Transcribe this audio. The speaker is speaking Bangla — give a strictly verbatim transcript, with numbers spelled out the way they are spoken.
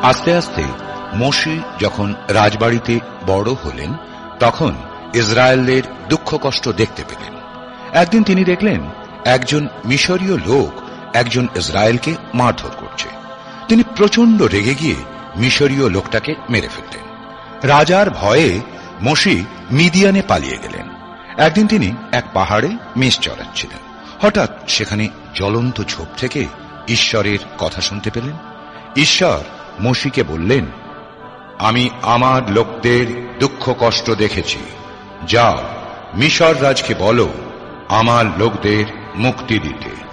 আস্তে আস্তে মোশে যখন রাজবাড়িতে বড় হলেন তখন ইসরায়েলদের দুঃখ কষ্ট দেখতে পেলেন। একদিন তিনি দেখলেন একজন মিশরীয় লোক একজন ইসরায়েলকে মারধর করছে। তিনি প্রচন্ড রেগে গিয়ে মিশরীয় লোকটাকে মেরে ফেললেন। রাজার ভয়ে মোশে মিদিয়ানে পালিয়ে গেলেন। একদিন তিনি এক পাহাড়ে মেষ চড়াচ্ছিলেন। হঠাৎ সেখানে জ্বলন্ত ঝোপ থেকে ঈশ্বরের কথা শুনতে পেলেন। ঈশ্বর মোশেকে বললেন, আমি আমার লোকদের দুঃখ কষ্ট দেখেছি, যাও মিশর রাজকে বলো আমার লোকদের মুক্তি দিতে।